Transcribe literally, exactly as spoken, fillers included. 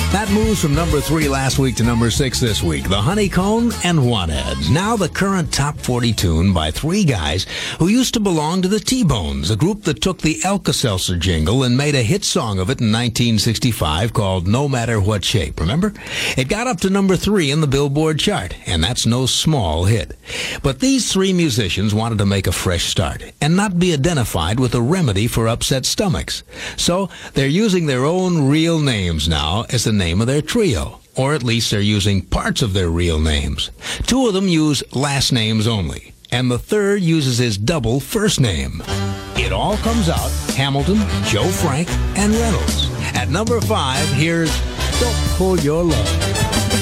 That moves from number three last week to number six this week. The Honeycomb and Whatheads. Now the current top forty tune by three guys who used to belong to the T-Bones, a group that took the Alka-Seltzer jingle and made a hit song of it in nineteen sixty-five called No Matter What Shape. Remember? It got up to number three in the Billboard chart, and that's no small hit. But these three musicians wanted to make a fresh start and not be identified with a remedy for upset stomachs. So they're using their own real names now as the name of their trio, or at least they're using parts of their real names. Two of them use last names only, and the third uses his double first name. It all comes out Hamilton, Joe Frank, and Reynolds. At number five, here's Don't Pull Your Love.